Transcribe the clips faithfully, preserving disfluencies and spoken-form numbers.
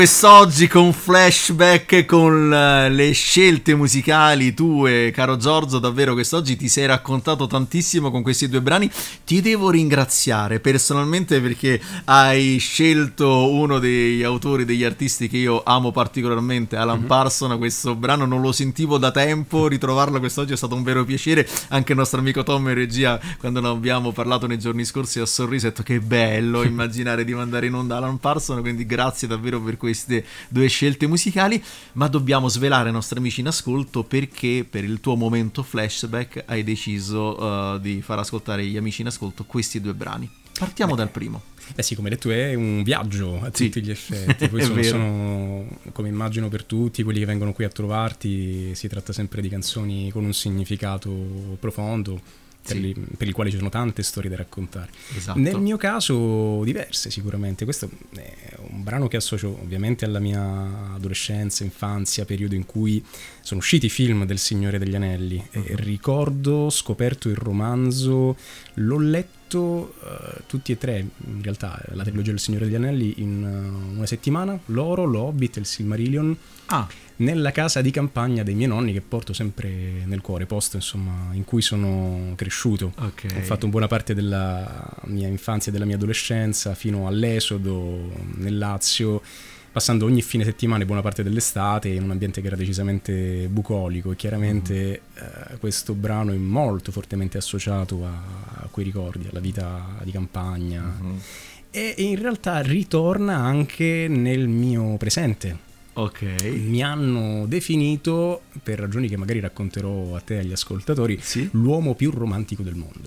Quest'oggi con flashback, con le scelte musicali tue, caro Giorgio, davvero quest'oggi ti sei raccontato tantissimo con questi due brani. Ti devo ringraziare personalmente perché hai scelto uno degli autori, degli artisti che io amo particolarmente, Alan mm-hmm. Parsons. Questo brano non lo sentivo da tempo, ritrovarlo quest'oggi è stato un vero piacere. Anche il nostro amico Tom in regia, quando ne abbiamo parlato nei giorni scorsi, ha sorriso e ha detto che bello immaginare di mandare in onda Alan Parsons, quindi grazie davvero per questo. Queste due scelte musicali, ma dobbiamo svelare ai nostri amici in ascolto perché per il tuo momento flashback hai deciso uh, di far ascoltare agli amici in ascolto questi due brani. Partiamo Beh. dal primo. Eh sì, come detto è un viaggio a sì. tutti gli effetti, poi sono, sono, come immagino per tutti quelli che vengono qui a trovarti, si tratta sempre di canzoni con un significato profondo. Per, sì. li, per il quale ci sono tante storie da raccontare. Esatto. Nel mio caso diverse sicuramente. Questo è un brano che associo ovviamente alla mia adolescenza, infanzia, periodo in cui sono usciti i film del Signore degli Anelli. Uh-huh. E ricordo, scoperto il romanzo, l'ho letto uh, tutti e tre in realtà, la trilogia del Signore degli Anelli in uh, una settimana, l'Oro, l'Hobbit e il Silmarillion. Ah. Nella casa di campagna dei miei nonni, che porto sempre nel cuore, posto insomma in cui sono cresciuto. Okay. Ho fatto buona parte della mia infanzia e della mia adolescenza fino all'esodo nel Lazio, passando ogni fine settimana e buona parte dell'estate in un ambiente che era decisamente bucolico, e chiaramente mm. eh, questo brano è molto fortemente associato a, a quei ricordi, alla vita di campagna mm-hmm. e, e in realtà ritorna anche nel mio presente. Ok. Mi hanno definito, per ragioni che magari racconterò a te e agli ascoltatori, sì? l'uomo più romantico del mondo.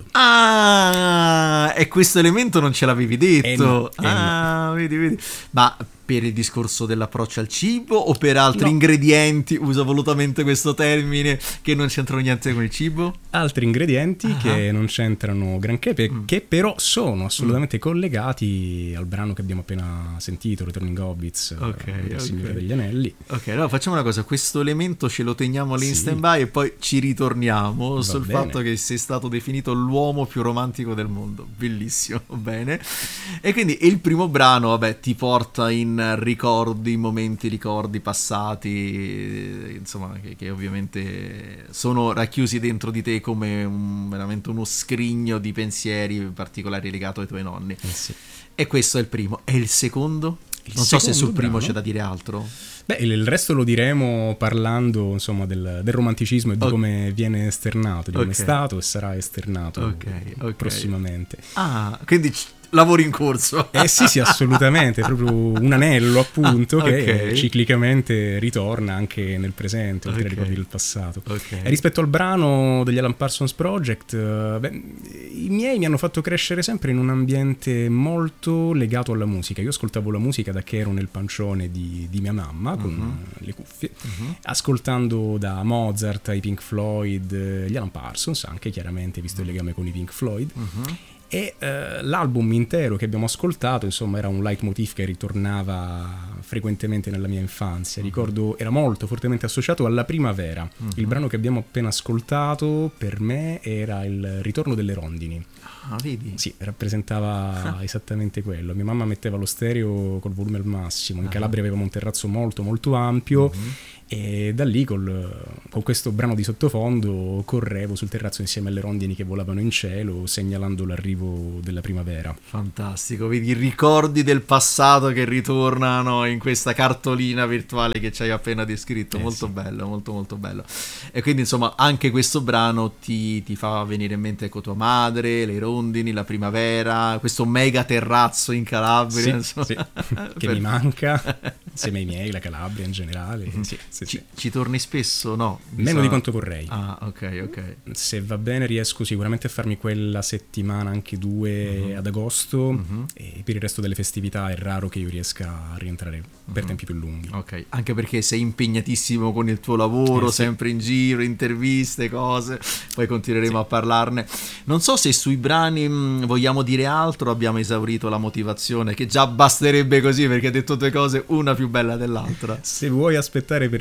Ah, e questo elemento non ce l'avevi detto. Eh no, eh ah, no. vedi, vedi. Ma per il discorso dell'approccio al cibo o per altri no. ingredienti, uso volutamente questo termine, che non c'entrano niente con il cibo? Altri ingredienti uh-huh. che non c'entrano granché, per, mm. che però sono assolutamente mm. collegati al brano che abbiamo appena sentito, Returning Hobbits, okay, del okay. Signore degli Anelli. Ok, allora facciamo una cosa, questo elemento ce lo teniamo lì in sì. stand-by e poi ci ritorniamo Va sul bene. fatto che sei stato definito l'uomo più romantico del mondo. Bellissimo, bene. E quindi il primo brano, vabbè, ti porta in ricordi, momenti, ricordi passati, insomma, che, che ovviamente sono racchiusi dentro di te come un, veramente uno scrigno di pensieri particolari legato ai tuoi nonni. Eh sì. E questo è il primo. E il secondo? Il non so secondo se sul primo brano? c'è da dire altro. Beh, il resto lo diremo parlando insomma del, del romanticismo e di okay. come viene esternato, di come okay. è stato e sarà esternato okay, okay. prossimamente. Ah, quindi c- lavori in corso. Eh sì, sì, assolutamente, è proprio un anello appunto ah, che okay. ciclicamente ritorna anche nel presente, oltre ai okay. ricordi del passato. Okay. E rispetto al brano degli Alan Parsons Project, beh, i miei mi hanno fatto crescere sempre in un ambiente molto legato alla musica. Io ascoltavo la musica da che ero nel pancione di, di mia mamma, con uh-huh. le cuffie, uh-huh. ascoltando da Mozart ai Pink Floyd, gli Alan Parsons anche chiaramente, visto il legame con i Pink Floyd. Uh-huh. E eh, l'album intero che abbiamo ascoltato insomma era un leitmotiv che ritornava frequentemente nella mia infanzia. Uh-huh. Ricordo era molto fortemente associato alla primavera. Uh-huh. Il brano che abbiamo appena ascoltato per me era il Ritorno delle rondini. Ah, vedi? Sì, rappresentava esattamente quello. Mia mamma metteva lo stereo col volume al massimo. In Calabria avevamo un terrazzo molto molto ampio. Uh-huh. E da lì col, con questo brano di sottofondo correvo sul terrazzo insieme alle rondini che volavano in cielo, segnalando l'arrivo della primavera. Fantastico, vedi i ricordi del passato che ritornano in questa cartolina virtuale che ci hai appena descritto. Eh, molto sì. bello, molto molto bello. E quindi insomma anche questo brano ti, ti fa venire in mente ecco tua madre, le rondini, la primavera, questo mega terrazzo in Calabria, sì, sì. che mi manca insieme ai miei, la Calabria in generale. Mm-hmm. sì. Ci, sì. ci torni spesso? No? Meno Bisogna... di quanto vorrei. Ah, ok, ok. Se va bene riesco sicuramente a farmi quella settimana, anche due uh-huh. ad agosto uh-huh. e per il resto delle festività è raro che io riesca a rientrare uh-huh. per tempi più lunghi. Ok, anche perché sei impegnatissimo con il tuo lavoro, eh, sì. sempre in giro, interviste, cose, poi continueremo sì. a parlarne. Non so se sui brani mh, vogliamo dire altro, abbiamo esaurito la motivazione, che già basterebbe così perché hai detto due cose, una più bella dell'altra. Se vuoi aspettare per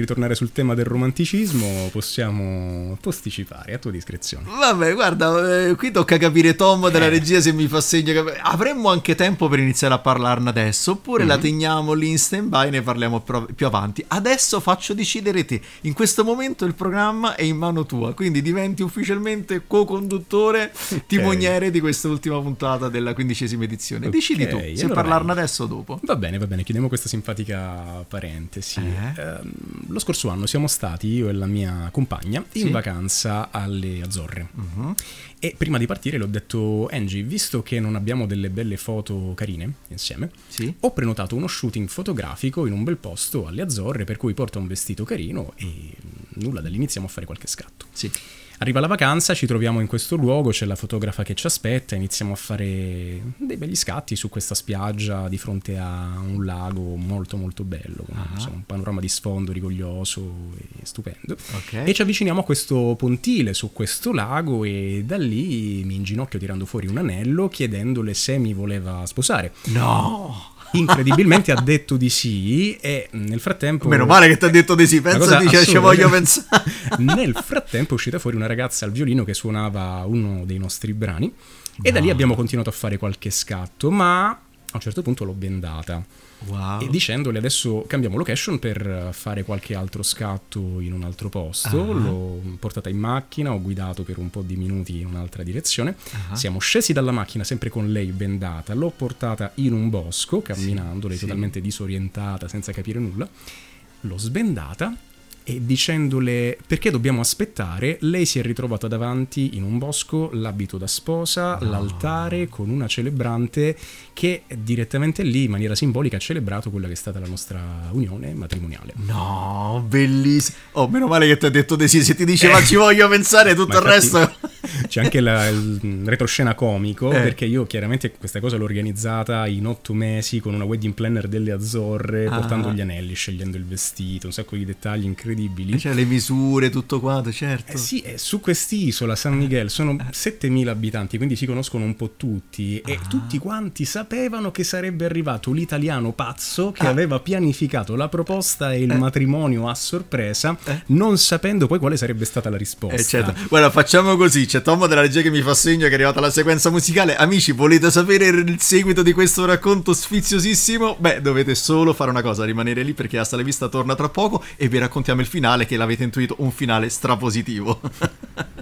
ritornare sul tema del romanticismo possiamo posticipare a tua discrezione. Vabbè, guarda, eh, qui tocca capire Tom della Eh. regia se mi fa segno che avremmo anche tempo per iniziare a parlarne adesso, oppure Mhm. la teniamo lì in stand by e ne parliamo pro- più avanti. Adesso faccio decidere te. In questo momento il programma è in mano tua, quindi diventi ufficialmente co-conduttore, timoniere di questa ultima puntata della quindicesima edizione. Decidi Ok, tu se allora parlarne vai. adesso o dopo. Va bene, va bene, chiudiamo questa simpatica parentesi. Eh? Ehm, lo scorso anno siamo stati, io e la mia compagna, in Sì. vacanza alle Azzorre. Mhm. E prima di partire le ho detto: Angie, visto che non abbiamo delle belle foto carine insieme, Sì. ho prenotato uno shooting fotografico in un bel posto alle Azzorre, per cui porta un vestito carino e nulla, da lì iniziamo a fare qualche scatto. Sì. Arriva la vacanza, ci troviamo in questo luogo, c'è la fotografa che ci aspetta, iniziamo a fare dei begli scatti su questa spiaggia di fronte a un lago molto molto bello, con Ah. insomma, un panorama di sfondo rigoglioso e stupendo. Ok. E ci avviciniamo a questo pontile su questo lago e da lì mi inginocchio tirando fuori un anello chiedendole se mi voleva sposare. No! Incredibilmente ha detto di sì e nel frattempo... Meno male che ti ha detto di sì, Una pensa cosa dice ci assurda, voglio cioè, pensare. Nel frattempo è uscita fuori una ragazza al violino che suonava uno dei nostri brani e da No. lì abbiamo continuato a fare qualche scatto, ma a un certo punto l'ho bendata Wow. e dicendole adesso cambiamo location per fare qualche altro scatto in un altro posto. Ah. L'ho portata in macchina, ho guidato per un po' di minuti in un'altra direzione, Ah. siamo scesi dalla macchina sempre con lei bendata, l'ho portata in un bosco camminando, lei sì. totalmente disorientata senza capire nulla, l'ho sbendata e dicendole perché dobbiamo aspettare, lei si è ritrovata davanti in un bosco l'abito da sposa, No. l'altare con una celebrante che direttamente lì in maniera simbolica ha celebrato quella che è stata la nostra unione matrimoniale. No, bellissimo. Oh, meno male che ti ha detto di sì. Se ti diceva ci voglio pensare, tutto Ma il infatti resto. c'è anche la- il retroscena comico, Eh. perché io chiaramente questa cosa l'ho organizzata in otto mesi con una wedding planner delle Azzorre, Ah. portando gli anelli, scegliendo il vestito, un sacco di dettagli incredibili. Cioè, le misure, tutto quanto, certo. Eh sì, eh, su quest'isola San Miguel sono settemila abitanti, quindi si conoscono un po' tutti e Ah. tutti quanti sapevano che sarebbe arrivato l'italiano pazzo che Ah. aveva pianificato la proposta e il Eh. matrimonio a sorpresa, Eh. non sapendo poi quale sarebbe stata la risposta. Eh, certo. Guarda, facciamo così. C'è Tom della regia che mi fa segno che è arrivata la sequenza musicale. Amici, volete sapere il seguito di questo racconto sfiziosissimo? Beh, dovete solo fare una cosa, rimanere lì perché Asta la vista torna tra poco e vi raccontiamo il finale, che l'avete intuito, un finale strapositivo.